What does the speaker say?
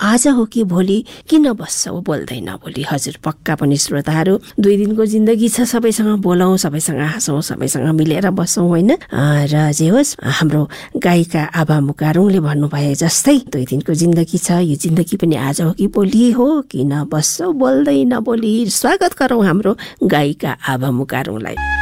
आज हो कि भोलि किन बस्छौ बोल्दै नबोली। हजुर पक्का पनि श्रोताहरू 2 दिनको जिन्दगी छ, सबैसँग बोलौँ, सबैसँग हाँसौँ, सबैसँग मिलेर बसौँ होइन। र जे होस् हाम्रो गायिका आभा मुकारुङले भन्नुभए जस्तै 2 दिनको जिन्दगी छ, यो जिन्दगी पनि आज हो कि भोलि हो, किन बस्छौ बोल्दै नबोली। स्वागत गरौँ हाम्रो गायिका आभा मुकारुङलाई।